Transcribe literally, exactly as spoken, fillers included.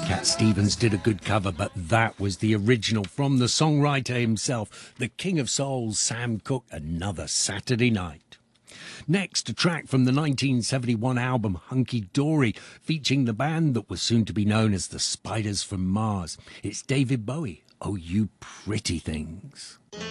Cat Stevens did a good cover, but that was the original from the songwriter himself, the King of Soul, Sam Cooke, Another Saturday Night. Next, a track from the nineteen seventy-one album Hunky Dory, featuring the band that was soon to be known as the Spiders from Mars. It's David Bowie, Oh You Pretty Things.